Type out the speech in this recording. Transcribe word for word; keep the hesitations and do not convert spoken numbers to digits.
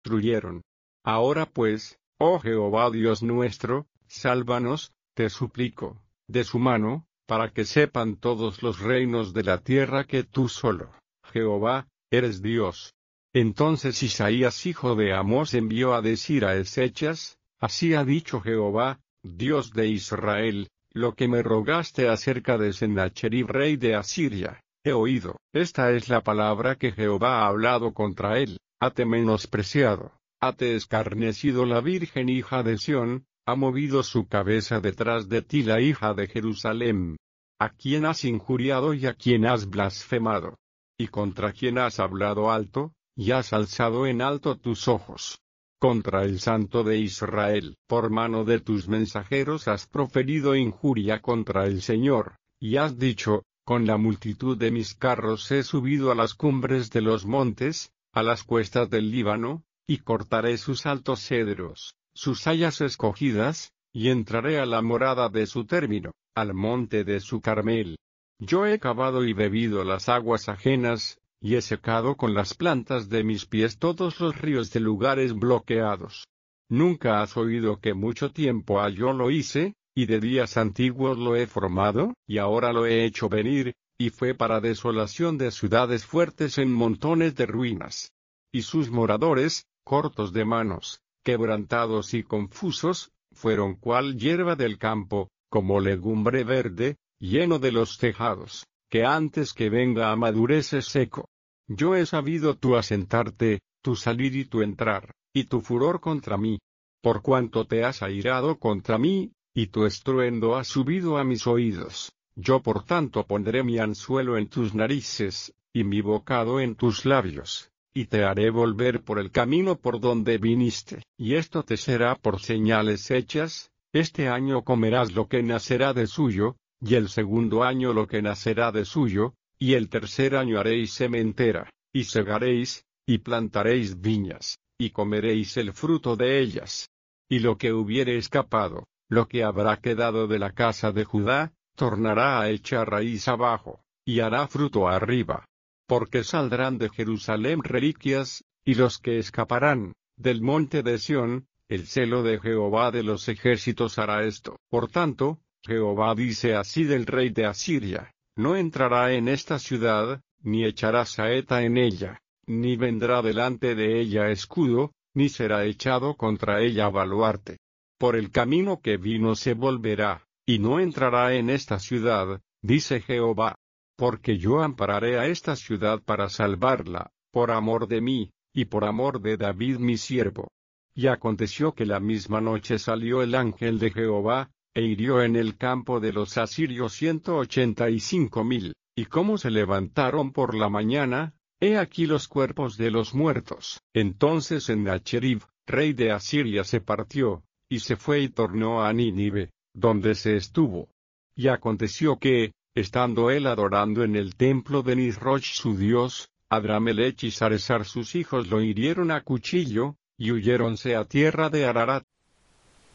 destruyeron. Ahora pues, oh Jehová Dios nuestro, sálvanos, te suplico, de su mano, para que sepan todos los reinos de la tierra que tú solo, Jehová, eres Dios. Entonces Isaías hijo de Amós envió a decir a Ezechas, así ha dicho Jehová, Dios de Israel, lo que me rogaste acerca de Sennacherib rey de Asiria, he oído. Esta es la palabra que Jehová ha hablado contra él, hate menospreciado, hate escarnecido la virgen hija de Sión, ha movido su cabeza detrás de ti la hija de Jerusalén. ¿A quién has injuriado y a quién has blasfemado? ¿Y contra quién has hablado alto, y has alzado en alto tus ojos? Contra el Santo de Israel. Por mano de tus mensajeros has proferido injuria contra el Señor, y has dicho, con la multitud de mis carros he subido a las cumbres de los montes, a las cuestas del Líbano, y cortaré sus altos cedros, sus hayas escogidas, y entraré a la morada de su término, al monte de su Carmel. Yo he cavado y bebido las aguas ajenas, y he secado con las plantas de mis pies todos los ríos de lugares bloqueados. ¿Nunca has oído que mucho tiempo ha yo lo hice, y de días antiguos lo he formado, y ahora lo he hecho venir, y fue para desolación de ciudades fuertes en montones de ruinas? Y sus moradores, cortos de manos, quebrantados y confusos, fueron cual hierba del campo, como legumbre verde, lleno de los tejados, que antes que venga a madurez es seco. Yo he sabido tu asentarte, tu salir y tu entrar, y tu furor contra mí. Por cuanto te has airado contra mí, y tu estruendo ha subido a mis oídos, yo por tanto pondré mi anzuelo en tus narices, y mi bocado en tus labios, y te haré volver por el camino por donde viniste. Y esto te será por señales hechas, este año comerás lo que nacerá de suyo, y el segundo año lo que nacerá de suyo, y el tercer año haréis sementera, y segaréis, y plantaréis viñas, y comeréis el fruto de ellas. Y lo que hubiere escapado, lo que habrá quedado de la casa de Judá, tornará a echar raíz abajo, y hará fruto arriba. Porque saldrán de Jerusalén reliquias, y los que escaparán, del monte de Sión, el celo de Jehová de los ejércitos hará esto. Por tanto, Jehová dice así del rey de Asiria, no entrará en esta ciudad, ni echará saeta en ella, ni vendrá delante de ella escudo, ni será echado contra ella baluarte. Por el camino que vino se volverá, y no entrará en esta ciudad, dice Jehová. Porque yo ampararé a esta ciudad para salvarla, por amor de mí, y por amor de David mi siervo. Y aconteció que la misma noche salió el ángel de Jehová, e hirió en el campo de los asirios ciento ochenta y cinco mil, y como se levantaron por la mañana, he aquí los cuerpos de los muertos. Entonces Sennacherib, rey de Asiria se partió, y se fue y tornó a Nínive, donde se estuvo. Y aconteció que, estando él adorando en el templo de Nisroch su dios, Adramelech y Saresar sus hijos lo hirieron a cuchillo, y huyéronse a tierra de Ararat.